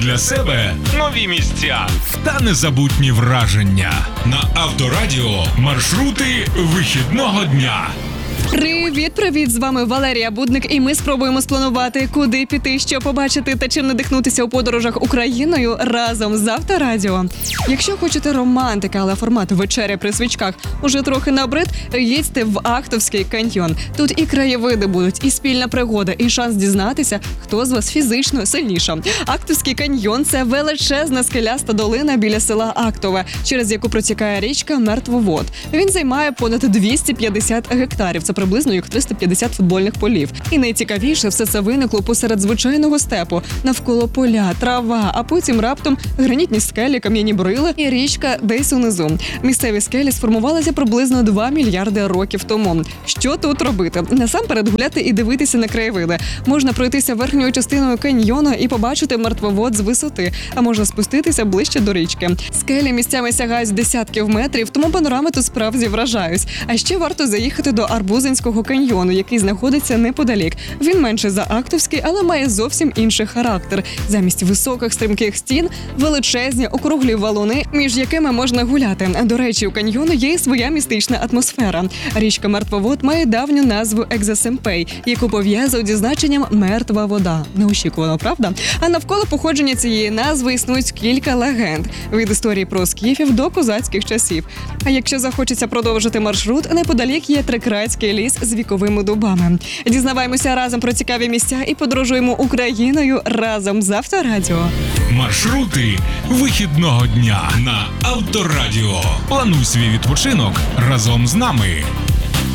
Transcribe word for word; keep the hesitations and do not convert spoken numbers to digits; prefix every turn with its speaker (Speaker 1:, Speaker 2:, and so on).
Speaker 1: для себе нові місця та незабутні враження. На Авторадіо маршрути вихідного дня.
Speaker 2: Привіт, привіт! З вами Валерія Будник, і ми спробуємо спланувати, куди піти, що побачити та чим надихнутися у подорожах Україною разом з Авторадіо. Якщо хочете романтики, але формат вечеря при свічках уже трохи набрид, їдьте в Ахтовський каньйон. Тут і краєвиди будуть, і спільна пригода, і шанс дізнатися, хто з вас фізично сильніша. Ахтовський каньйон – це величезна скеляста долина біля села Ахтове, через яку протікає річка Мертвовод. Він займає понад двісті п'ятдесят гектарів. Це приблизно як триста п'ятдесят футбольних полів. І найцікавіше, все це виникло посеред звичайного степу. Навколо поля, трава, а потім раптом гранітні скелі, кам'яні брили і річка десь унизу. Місцеві скелі сформувалися приблизно два мільярди років тому. Що тут робити? Насамперед гуляти і дивитися на краєвиди. Можна пройтися верхньою частиною каньйону і побачити Мертвовод з висоти, а можна спуститися ближче до річки. Скелі місцями сягають десятків метрів, тому панорами тут справді вражають. А ще варто заїхати до Арбузинського каньйону, який знаходиться неподалік. Він менше за Ахтовський, але має зовсім інший характер. Замість високих стрімких стін – величезні округлі валуни, між якими можна гуляти. До речі, у каньйону є і своя містична атмосфера. Річка Мертвовод має давню назву Екзасемпей, яку пов'язують зі значенням «мертва вода». Неочікувано, правда? А навколо походження цієї назви існують кілька легенд. Від історії про скіфів до козацьких часів. А якщо захочеться продовжити маршрут, неподалік є Трикратський ліс з віковими дубами. Дізнаваємося разом про цікаві місця і подорожуємо Україною разом з Авторадіо.
Speaker 1: Маршрути вихідного дня на Авторадіо. Плануй свій відпочинок разом з нами.